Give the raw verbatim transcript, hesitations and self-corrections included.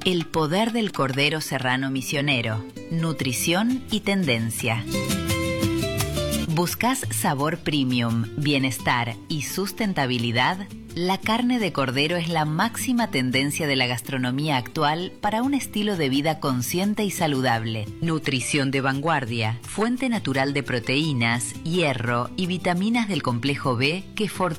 El poder del cordero serrano misionero, nutrición y tendencia. ¿Buscas sabor premium, bienestar y sustentabilidad? La carne de cordero es la máxima tendencia de la gastronomía actual para un estilo de vida consciente y saludable. Nutrición de vanguardia, fuente natural de proteínas, hierro y vitaminas del complejo B que fortalecen